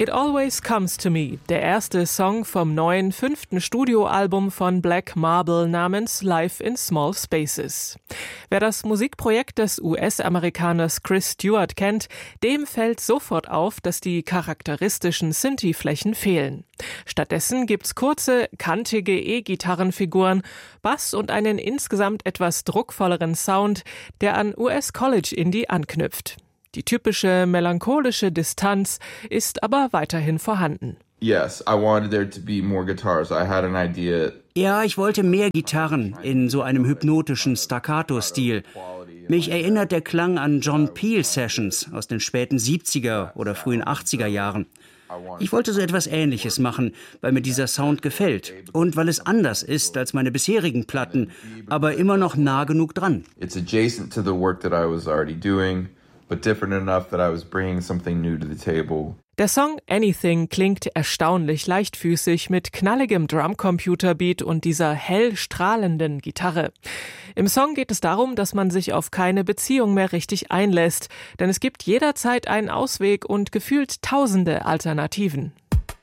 It Always Comes to Me, der erste Song vom neuen 5. Studioalbum von Black Marble namens Live in Small Spaces. Wer das Musikprojekt des US-Amerikaners Chris Stewart kennt, dem fällt sofort auf, dass die charakteristischen Synthi-Flächen fehlen. Stattdessen gibt's kurze, kantige E-Gitarrenfiguren, Bass und einen insgesamt etwas druckvolleren Sound, der an US-College-Indie anknüpft. Die typische melancholische Distanz ist aber weiterhin vorhanden. Yes, I wanted there to be more guitars. I had an idea. Ja, ich wollte mehr Gitarren in so einem hypnotischen Staccato-Stil. Mich erinnert der Klang an John Peel Sessions aus den späten 70er oder frühen 80er Jahren. Ich wollte so etwas Ähnliches machen, weil mir dieser Sound gefällt und weil es anders ist als meine bisherigen Platten, aber immer noch nah genug dran. It's adjacent to the work that I was already doing, but different enough that I was bringing something new to the table. Der Song Anything klingt erstaunlich leichtfüßig mit knalligem Drumcomputerbeat und dieser hell strahlenden Gitarre. Im Song geht es darum, dass man sich auf keine Beziehung mehr richtig einlässt, denn es gibt jederzeit einen Ausweg und gefühlt tausende Alternativen.